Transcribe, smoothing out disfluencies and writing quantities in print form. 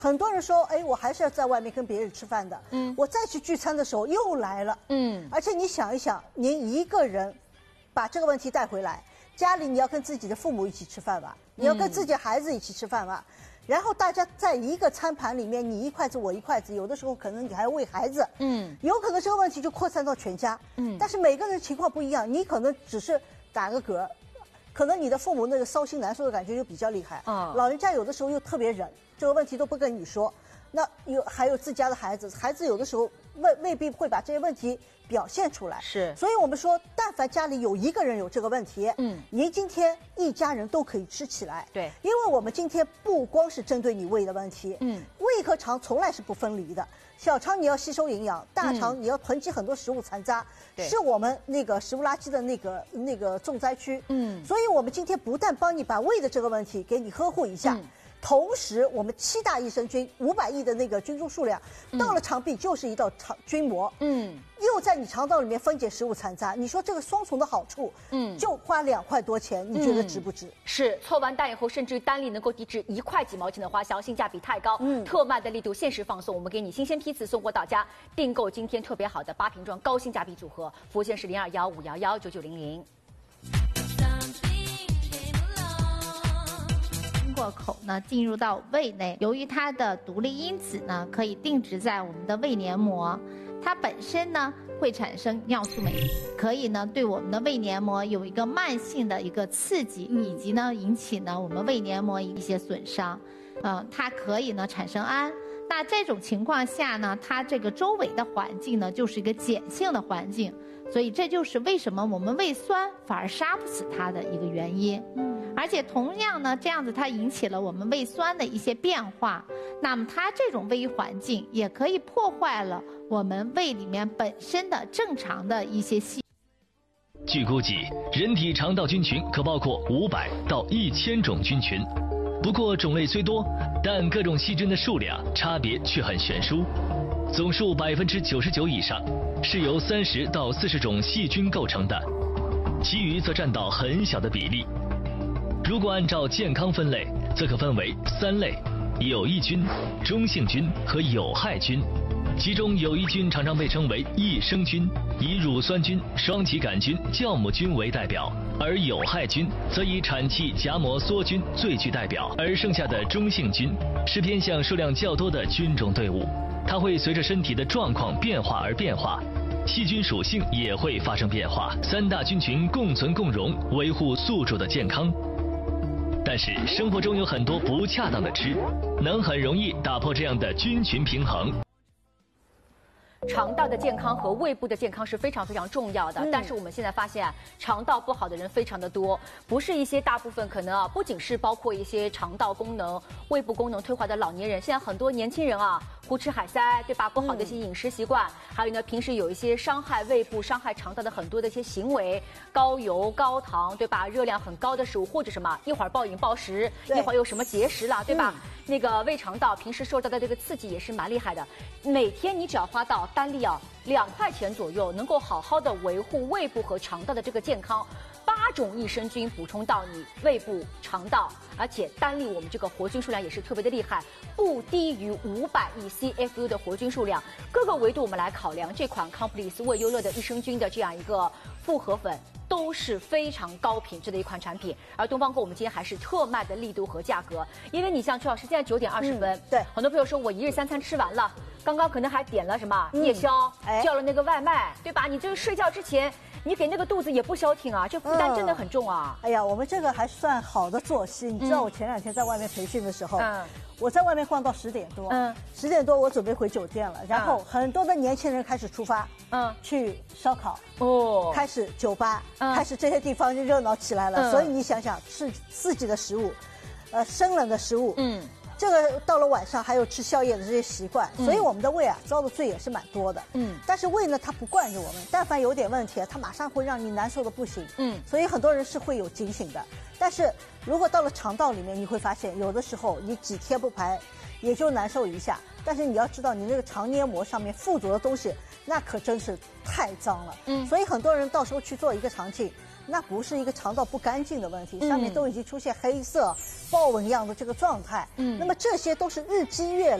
很多人说，哎，我还是要在外面跟别人吃饭的。我再去聚餐的时候又来了。而且你想一想，您一个人把这个问题带回来，家里你要跟自己的父母一起吃饭吧，你要跟自己的孩子一起吃饭吧。然后大家在一个餐盘里面，你一筷子我一筷子，有的时候可能你还要喂孩子，有可能这个问题就扩散到全家，但是每个人情况不一样，你可能只是打个嗝，可能你的父母那个烧心难受的感觉就比较厉害，老人家有的时候又特别忍，这个问题都不跟你说，那还有自家的孩子，孩子有的时候未必会把这些问题表现出来， 是， 所以我们说，但凡家里有一个人有这个问题，您今天一家人都可以吃起来， 对， 因为我们今天不光是针对你胃的问题，胃和肠从来是不分离的，小肠你要吸收营养，大肠你要囤积很多食物残渣，是我们那个食物垃圾的那个重灾区，所以我们今天不但帮你把胃的这个问题给你呵护一下。同时，我们7大益生菌500亿的那个菌株数量，到了肠壁就是一道菌膜，又在你肠道里面分解食物残渣。你说这个双重的好处，就花2块多钱，你觉得值不值？ 是，凑完单以后，甚至单粒能够抵制1块几毛钱的花销，性价比太高。特卖的力度限时放送，我们给你新鲜批次送货到家，订购今天特别好的8瓶装高性价比组合，服务线是0215119900。 过口呢，进入到胃内，由于它的独立因子呢，可以定植在我们的胃黏膜，它本身呢会产生尿素酶，可以呢对我们的胃黏膜有一个慢性的一个刺激，以及呢引起呢我们胃黏膜一些损伤，它可以呢产生氨。那这种情况下呢，它这个周围的环境呢就是一个碱性的环境，所以这就是为什么我们胃酸反而杀不死它的一个原因。而且同样呢，这样子它引起了我们胃酸的一些变化，那么它这种胃环境也可以破坏了我们胃里面本身的正常的一些细。 据估计，人体肠道菌群可包括500到1000种菌群，不过种类虽多，但各种细菌的数量差别却很悬殊。总数99%以上是由30到40种细菌构成的，其余则占到很小的比例。如果按照健康分类，则可分为3类：有益菌、中性菌和有害菌。其中有益菌常常被称为益生菌，以乳酸菌、双歧杆菌、酵母菌为代表；而有害菌则以产气荚膜梭菌最具代表。而剩下的中性菌是偏向数量较多的菌种队伍，它会随着身体的状况变化而变化。细菌属性也会发生变化，3大菌群共存共荣，维护宿主的健康。但是生活中有很多不恰当的吃，能很容易打破这样的菌群平衡。 肠道的健康和胃部的健康是非常非常重要的，但是我们现在发现肠道不好的人非常的多，不是一些大部分，可能不仅是包括一些肠道功能、胃部功能退化的老年人，现在很多年轻人胡吃海塞，对吧？不好的一些饮食习惯，还有呢，平时有一些伤害胃部、伤害肠道的很多的一些行为，高油、高糖，对吧？热量很高的食物，或者什么一会儿暴饮暴食，一会儿又什么节食了，对吧？那个胃肠道平时受到的这个刺激也是蛮厉害的，每天你只要花到单粒2块钱左右，能够好好的维护胃部和肠道的这个健康。8种益生菌补充到你胃部、肠道，而且单粒我们这个活菌数量也是特别的厉害，不低于500亿 CFU 的活菌数量。各个维度我们来考量，这款 Complete 胃优乐的益生菌的这样一个复合粉都是非常高品质的一款产品。而东方购我们今天还是特卖的力度和价格，因为你像邱老师现在9点20分， 对， 很多朋友说我1日3餐吃完了，刚刚可能还点了什么夜宵，叫了那个外卖，对吧？你这个睡觉之前，你给那个肚子也不消停啊，这负担真的很重啊。 哎呀，我们这个还算好的作息。你知道我前2天在外面培训的时候，我在外面逛到10点多，10点多我准备回酒店了，然后很多的年轻人开始出发，去烧烤，开始酒吧，开始这些地方就热闹起来了。所以你想想，吃刺激的食物，生冷的食物，这个到了晚上还有吃宵夜的这些习惯，所以我们的胃遭的罪也是蛮多的。但是胃呢，它不惯着我们，但凡有点问题，它马上会让你难受的不行。所以很多人是会有警醒的。但是如果到了肠道里面，你会发现有的时候你几天不排，也就难受一下。但是你要知道，你那个肠黏膜上面附着的东西，那可真是太脏了。所以很多人到时候去做一个肠镜。 那不是一个肠道不干净的问题，上面都已经出现黑色豹纹样的这个状态。那么这些都是日积月累。